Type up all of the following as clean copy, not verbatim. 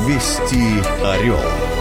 Вести Орел.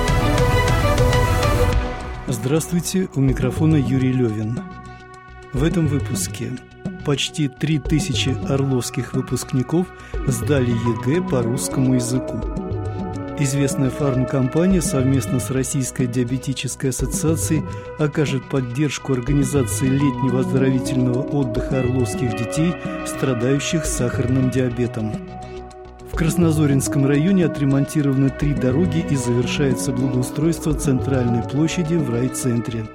Здравствуйте, у микрофона Юрий Левин. В этом выпуске почти 3000 орловских выпускников сдали ЕГЭ по русскому языку. Известная фармкомпания совместно с Российской диабетической ассоциацией окажет поддержку организации летнего оздоровительного отдыха орловских детей, страдающих сахарным диабетом. В Краснозоринском районе отремонтированы 3 дороги и завершается благоустройство центральной площади в райцентре.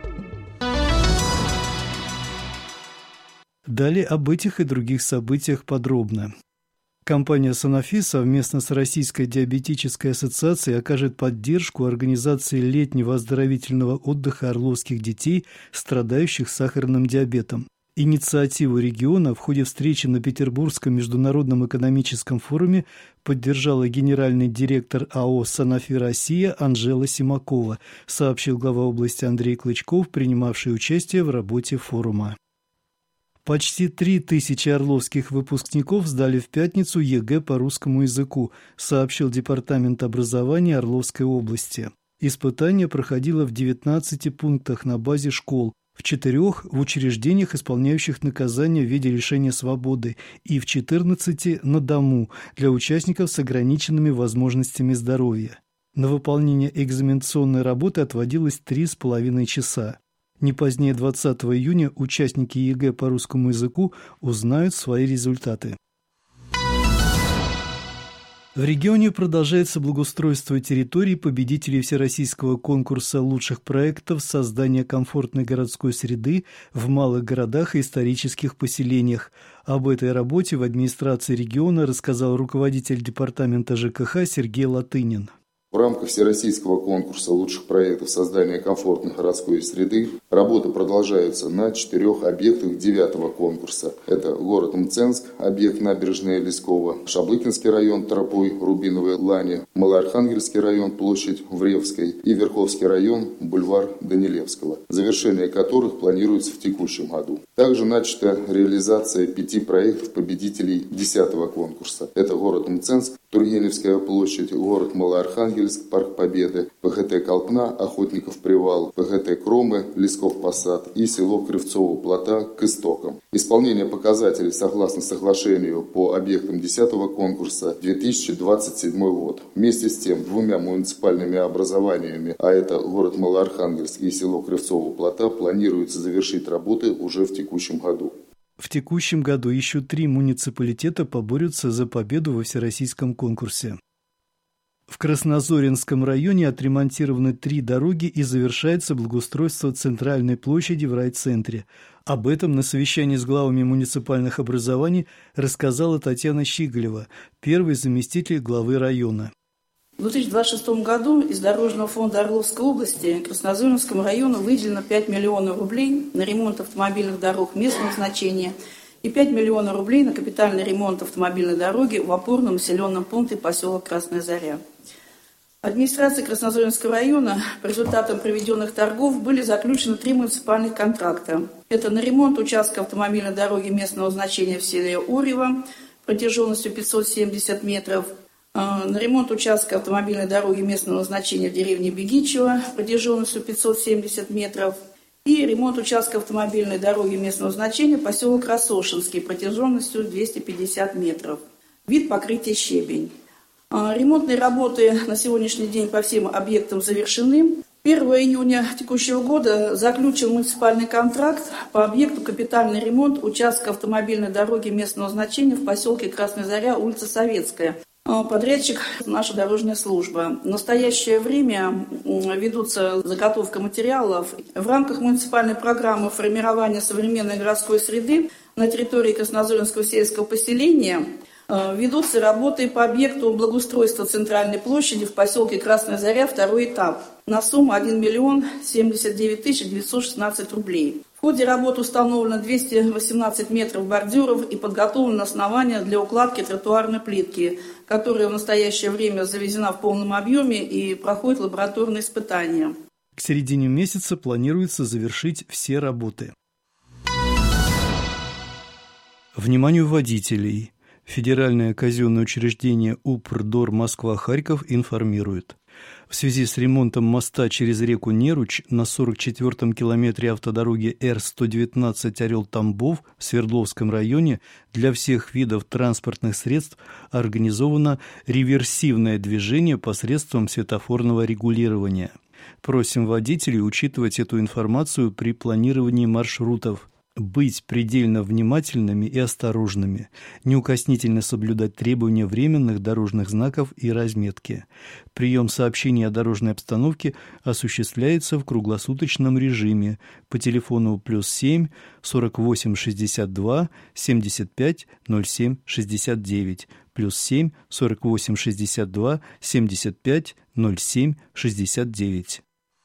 Далее об этих и других событиях подробно. Компания «Санофи» совместно с Российской диабетической ассоциацией окажет поддержку организации летнего оздоровительного отдыха орловских детей, страдающих сахарным диабетом. Инициативу региона в ходе встречи на Петербургском международном экономическом форуме поддержала генеральный директор АО «Санофи Россия» Анжела Симакова, сообщил глава области Андрей Клычков, принимавший участие в работе форума. Почти 3000 орловских выпускников сдали в пятницу ЕГЭ по русскому языку, сообщил Департамент образования Орловской области. Испытание проходило в 19 пунктах на базе школ, в 4 в учреждениях, исполняющих наказание в виде лишения свободы, и в 14 на дому для участников с ограниченными возможностями здоровья. На выполнение экзаменационной работы отводилось 3,5 часа. Не позднее 20 июня участники ЕГЭ по русскому языку узнают свои результаты. В регионе продолжается благоустройство территорий победителей Всероссийского конкурса лучших проектов создания комфортной городской среды в малых городах и исторических поселениях. Об этой работе в администрации региона рассказал руководитель департамента ЖКХ Сергей Латынин. В рамках Всероссийского конкурса лучших проектов создания комфортной городской среды работы продолжаются на 4 объектах 9-го конкурса. Это город Мценск, объект набережная Лескова, Шаблыкинский район, Тропой, Рубиновой Лани, Малоархангельский район, площадь Вревской и Верховский район, бульвар Данилевского, завершение которых планируется в текущем году. Также начата реализация 5 проектов победителей 10-го конкурса. Это город Мценск, Тургеневская площадь, город Малоархангельск, Парк Победы, ПГТ Колпна, Охотников Привал, ПГТ Кромы, Лесков Посад и село Кривцово Плота к истокам. Исполнение показателей согласно соглашению по объектам 10-го конкурса 2027 год. Вместе с тем 2 муниципальными образованиями, а это город Малоархангельск и село Кривцово Плота, планируется завершить работы уже в текущем году. В текущем году еще 3 муниципалитета поборются за победу во всероссийском конкурсе. В Краснозоринском районе отремонтированы 3 дороги и завершается благоустройство центральной площади в райцентре. Об этом на совещании с главами муниципальных образований рассказала Татьяна Щиголева, первый заместитель главы района. В 2026 году из Дорожного фонда Орловской области Краснозоринскому району выделено 5 миллионов рублей на ремонт автомобильных дорог местного значения и 5 миллионов рублей на капитальный ремонт автомобильной дороги в опорном населенном пункте поселок Красная Заря. Администрацией Краснозоринского района по результатам проведенных торгов были заключены 3 муниципальных контракта. Это на ремонт участка автомобильной дороги местного значения в селе Урево протяженностью 570 метров, на ремонт участка автомобильной дороги местного значения в деревне Бегичево протяженностью 570 метров и ремонт участка автомобильной дороги местного значения поселок Рассошинский протяженностью 250 метров. Вид покрытия щебень. Ремонтные работы на сегодняшний день по всем объектам завершены. 1 июня текущего года заключен муниципальный контракт по объекту капитальный ремонт участка автомобильной дороги местного значения в поселке Красная Заря, улица Советская. Подрядчик – наша дорожная служба. В настоящее время ведутся заготовка материалов. В рамках муниципальной программы формирования современной городской среды на территории Краснозоринского сельского поселения ведутся работы по объекту благоустройства центральной площади в поселке Красная Заря, 2-й этап, на сумму 1 миллион 79 тысяч 916 рублей. В ходе работ установлено 218 метров бордюров и подготовлено основание для укладки тротуарной плитки, которая в настоящее время завезена в полном объеме и проходит лабораторные испытания. К середине месяца планируется завершить все работы. Вниманию водителей! Федеральное казенное учреждение УПРДОР Москва-Харьков информирует. В связи с ремонтом моста через реку Неруч на 44-м километре автодороги Р-119 Орел-Тамбов в Свердловском районе для всех видов транспортных средств организовано реверсивное движение посредством светофорного регулирования. Просим водителей учитывать эту информацию при планировании маршрутов. Быть предельно внимательными и осторожными, неукоснительно соблюдать требования временных дорожных знаков и разметки. Прием сообщений о дорожной обстановке осуществляется в круглосуточном режиме по телефону +7 48 62 75 07 69 +7 48 62 75 07 69.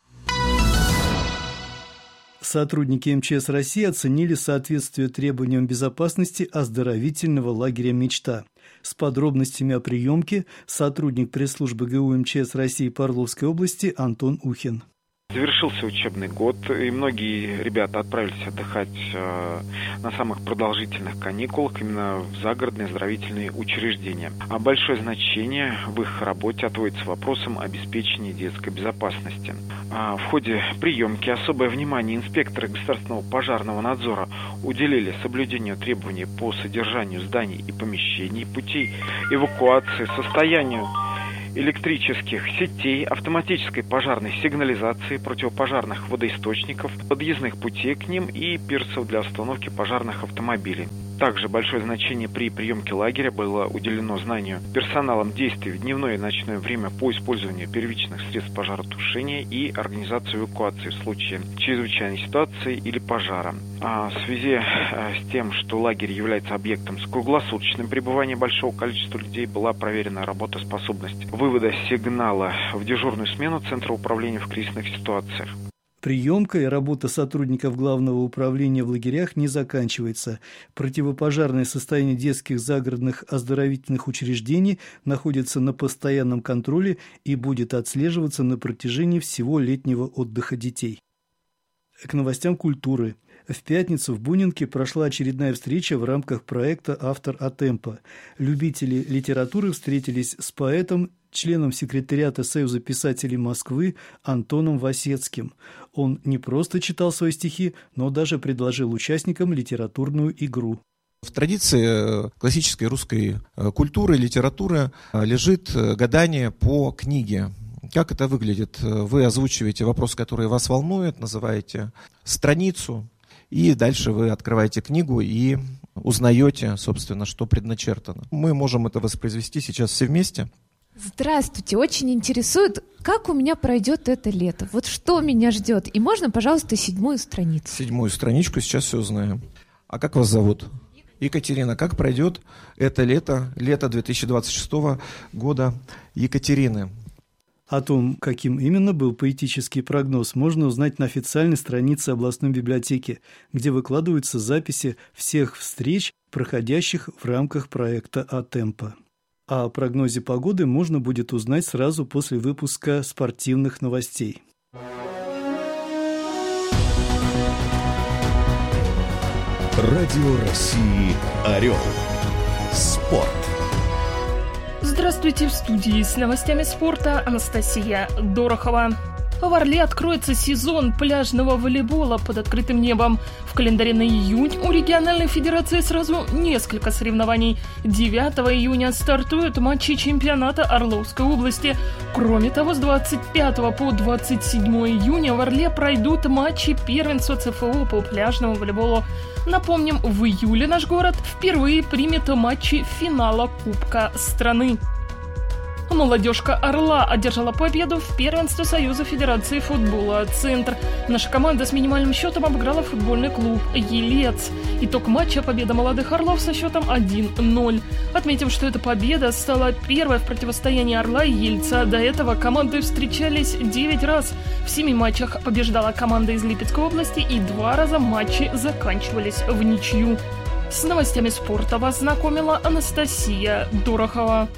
Сотрудники МЧС России оценили соответствие требованиям безопасности оздоровительного лагеря «Мечта». С подробностями о приемке сотрудник пресс-службы ГУ МЧС России по Орловской области Антон Ухин. Завершился учебный год, и многие ребята отправились отдыхать на самых продолжительных каникулах именно в загородные оздоровительные учреждения. А большое значение в их работе отводится вопросам обеспечения детской безопасности. В ходе приемки особое внимание инспекторы государственного пожарного надзора уделили соблюдению требований по содержанию зданий и помещений, путей эвакуации, состоянию электрических сетей, автоматической пожарной сигнализации, противопожарных водоисточников, подъездных путей к ним и пирсов для остановки пожарных автомобилей. Также большое значение при приемке лагеря было уделено знанию персоналом действий в дневное и ночное время по использованию первичных средств пожаротушения и организации эвакуации в случае чрезвычайной ситуации или пожара. В связи с тем, что лагерь является объектом с круглосуточным пребыванием большого количества людей, была проверена работоспособность вывода сигнала в дежурную смену Центра управления в кризисных ситуациях. Приемка и работа сотрудников Главного управления в лагерях не заканчивается. Противопожарное состояние детских загородных оздоровительных учреждений находится на постоянном контроле и будет отслеживаться на протяжении всего летнего отдыха детей. К новостям культуры. В пятницу в Бунинке прошла очередная встреча в рамках проекта «Автор Атемпо». Любители литературы встретились с поэтом, членом секретариата Союза писателей Москвы Антоном Васецким. Он не просто читал свои стихи, но даже предложил участникам литературную игру. В традиции классической русской культуры и литературы лежит гадание по книге. Как это выглядит? Вы озвучиваете вопрос, который вас волнует, называете страницу, и дальше вы открываете книгу и узнаете, собственно, что предначертано. Мы можем это воспроизвести сейчас все вместе. Здравствуйте, очень интересует, как у меня пройдет это лето. Вот что меня ждет. И можно, пожалуйста, 7-ю страницу? 7-ю страничку сейчас все узнаем. А как вас зовут? Екатерина. Как пройдет это лето 2026 года Екатерины? О том, каким именно был поэтический прогноз, можно узнать на официальной странице областной библиотеки, где выкладываются записи всех встреч, проходящих в рамках проекта «Атемпо». О прогнозе погоды можно будет узнать сразу после выпуска спортивных новостей. Радио России «Орел». Спорт. Здравствуйте, в студии с новостями спорта Анастасия Дорохова. В Орле откроется сезон пляжного волейбола под открытым небом. В календаре на июнь у региональной федерации сразу несколько соревнований. 9 июня стартуют матчи чемпионата Орловской области. Кроме того, с 25 по 27 июня в Орле пройдут матчи первенства ЦФО по пляжному волейболу. Напомним, в июле наш город впервые примет матчи финала Кубка страны. Молодежка «Орла» одержала победу в первенстве Союза Федерации футбола «Центр». Наша команда с минимальным счетом обыграла футбольный клуб «Елец». Итог матча — победа молодых «Орлов» со счетом 1-0. Отметим, что эта победа стала первой в противостоянии «Орла» и «Ельца». До этого команды встречались 9 раз. В 7 матчах побеждала команда из Липецкой области, и 2 раза матчи заканчивались в ничью. С новостями спорта вас знакомила Анастасия Дорохова.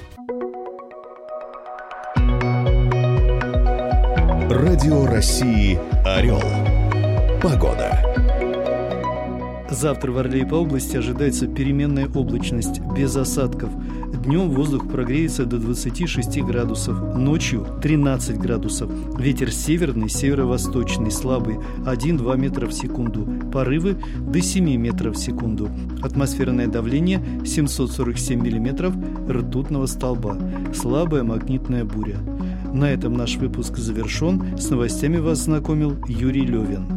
Радио России «Орел». Погода. Завтра в Орле и по области ожидается переменная облачность, без осадков. Днем воздух прогреется до 26 градусов, ночью 13 градусов. Ветер северный, северо-восточный, слабый, 1-2 метра в секунду. Порывы до 7 метров в секунду. Атмосферное давление 747 миллиметров ртутного столба. Слабая магнитная буря. На этом наш выпуск завершен. С новостями вас знакомил Юрий Левин.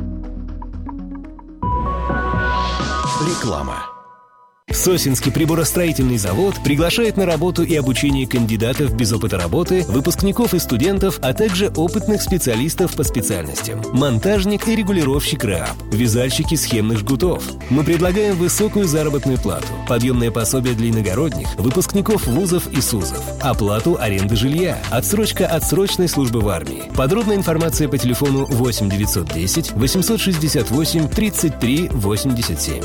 Реклама. Сосинский приборостроительный завод приглашает на работу и обучение кандидатов без опыта работы, выпускников и студентов, а также опытных специалистов по специальностям. Монтажник и регулировщик РЭАП, вязальщики схемных жгутов. Мы предлагаем высокую заработную плату, подъемное пособие для иногородних, выпускников вузов и СУЗов, оплату аренды жилья, отсрочка от срочной службы в армии. Подробная информация по телефону 8 910 868 33 87.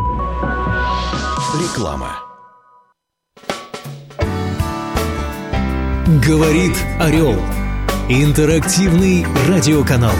Реклама. Говорит Орел. Интерактивный радиоканал.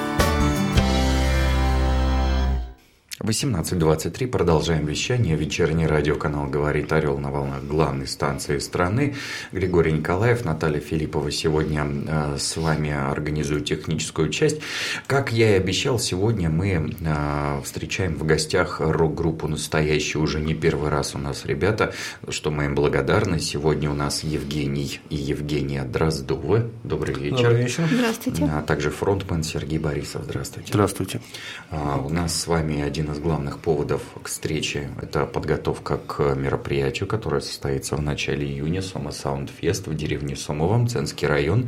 18:23. Продолжаем вещание. Вечерний радиоканал «Говорит Орел» на волнах главной станции страны. Григорий Николаев, Наталья Филиппова сегодня с вами организуют техническую часть. Как я и обещал, сегодня мы встречаем в гостях рок-группу «Настоящую». Уже не первый раз у нас ребята, что мы им благодарны. Сегодня у нас Евгений и Евгения Дроздовы. Добрый вечер. Добрый вечер. Здравствуйте. А также фронтмен Сергей Борисов. Здравствуйте. Здравствуйте. У нас с вами один из главных поводов к встрече – это подготовка к мероприятию, которое состоится в начале июня, Сома Саунд Фест в деревне Сомово, Мценский район.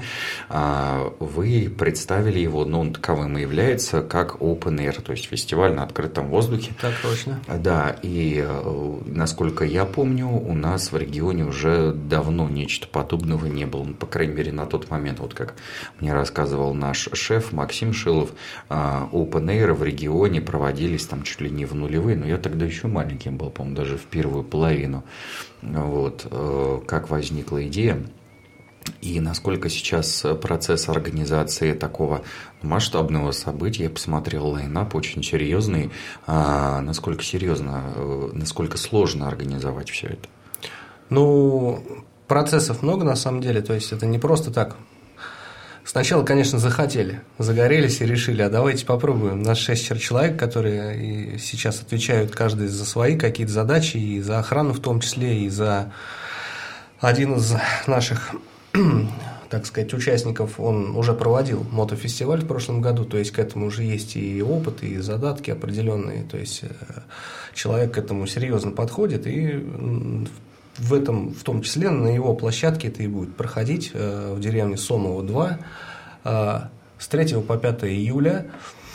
Вы представили его, он таковым и является, как Open Air, то есть фестиваль на открытом воздухе. Так точно. Да, и насколько я помню, у нас в регионе уже давно нечто подобного не было, по крайней мере на тот момент, вот как мне рассказывал наш шеф Максим Шилов, Open Air в регионе проводились там чуть ли не в нулевые, но я тогда еще маленьким был, по-моему, даже в первую половину. Вот. Как возникла идея и насколько сейчас процесс организации такого масштабного события, я посмотрел лайнап, очень серьезный, насколько сложно организовать все это? Ну, процессов много на самом деле, то есть это не просто так. Сначала, конечно, захотели, загорелись и решили, а давайте попробуем. Нас 6 человек, которые и сейчас отвечают каждый за свои какие-то задачи, и за охрану в том числе, и за один из наших, так сказать, участников, он уже проводил мотофестиваль в прошлом году, то есть к этому уже есть и опыт, и задатки определенные, то есть человек к этому серьезно подходит, и в том числе на его площадке это и будет проходить в деревне Сомово-2 с 3 по 5 июля.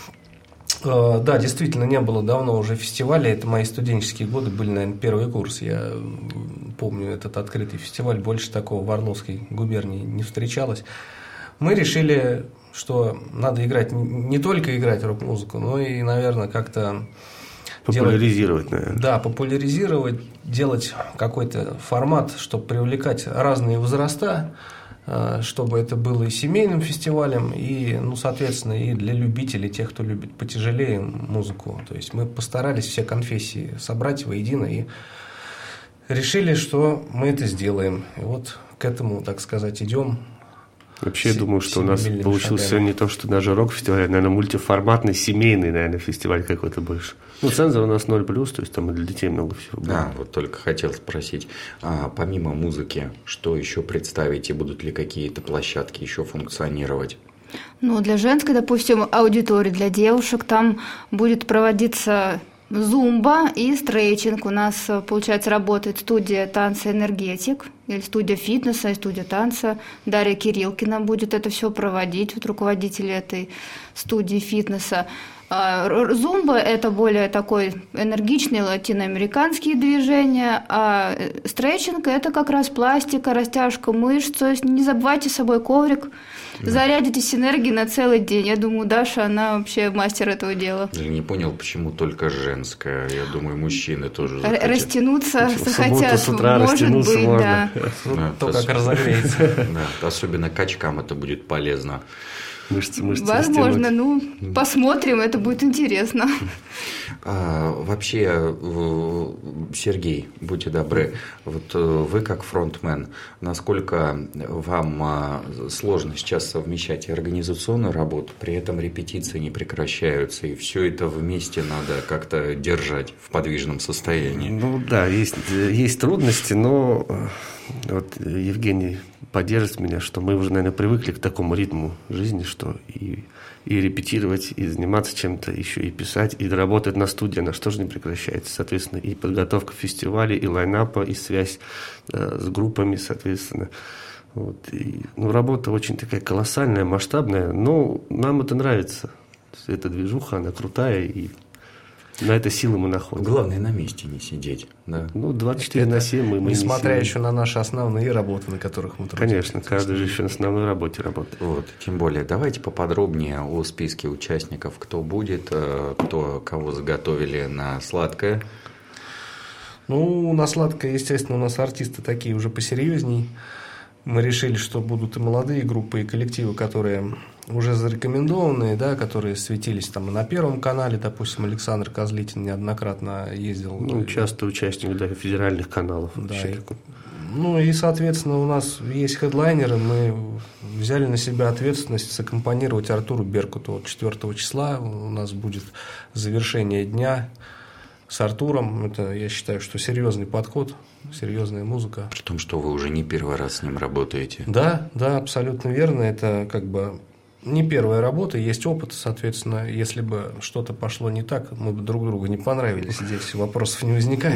Да, действительно, не было давно уже фестиваля, это мои студенческие годы, были, наверное, первый курс, я помню этот открытый фестиваль, больше такого в Орловской губернии не встречалось. Мы решили, что надо играть, не только играть рок-музыку, но и, наверное, как-то популяризировать, наверное. Да, популяризировать, делать какой-то формат, чтобы привлекать разные возраста, чтобы это было и семейным фестивалем, и, соответственно, и для любителей, тех, кто любит потяжелее музыку. То есть мы постарались все конфессии собрать воедино и решили, что мы это сделаем. И вот к этому, так сказать, идем. Вообще, я думаю, что у нас получился не то, что даже рок-фестиваль, а, наверное, мультиформатный, семейный, наверное, фестиваль какой-то больше. Цензор у нас 0+, то есть там и для детей много всего было. Вот только хотел спросить, помимо музыки, что еще представить, и будут ли какие-то площадки еще функционировать? Для женской, допустим, аудитории для девушек там будет проводиться зумба и стретчинг. У нас, получается, работает студия танца «Энергетик», или студия фитнеса и студия танца. Дарья Кириллкина будет это все проводить, руководитель этой студии фитнеса. Зумба – это более такой энергичный латиноамериканские движения, а стретчинг – это как раз пластика, растяжка мышц. То есть не забывайте с собой коврик, зарядитесь энергией на целый день. Я думаю, Даша, она вообще мастер этого дела. Я не понял, почему только женская. Я думаю, мужчины тоже захотят. Растянуться захотят, с утра может быть, можно. То, как разогреется. Особенно качкам это будет полезно. Мышцы возможно, посмотрим, это будет интересно. Вообще, Сергей, будьте добры, вот вы как фронтмен, насколько вам сложно сейчас совмещать и организационную работу, при этом репетиции не прекращаются, и все это вместе надо как-то держать в подвижном состоянии? Ну да, есть трудности, но вот Евгений поддержит меня, что мы уже, наверное, привыкли к такому ритму жизни, что и репетировать, и заниматься чем-то, еще и писать, и работать на студии, она что же не прекращается. Соответственно, и подготовка фестивалей, и лайнапа, и связь с группами, соответственно. Вот. Работа очень такая колоссальная, масштабная, но нам это нравится. Эта движуха, она крутая, и на это силы мы находим. Главное, на месте не сидеть. Да? 24/7 мы несмотря не еще на наши основные работы, на которых мы трудимся. Конечно, каждый же еще на основной работе работает. Вот, тем более, давайте поподробнее о списке участников, кто будет, кого заготовили на сладкое. На сладкое, естественно, у нас артисты такие уже посерьезней. Мы решили, что будут и молодые группы, и коллективы, которые уже зарекомендованные, да, которые светились там и на Первом канале, допустим, Александр Козлитин неоднократно ездил. Часто участник федеральных каналов. Да, и, соответственно, у нас есть хедлайнеры, мы взяли на себя ответственность саккомпанировать Артуру Беркуту. 4 числа у нас будет завершение дня с Артуром. Это, я считаю, что серьезный подход, серьезная музыка. При том, что вы уже не первый раз с ним работаете. Да, абсолютно верно. Это как бы не первая работа, есть опыт, соответственно, если бы что-то пошло не так, мы бы друг другу не понравились, здесь вопросов не возникает.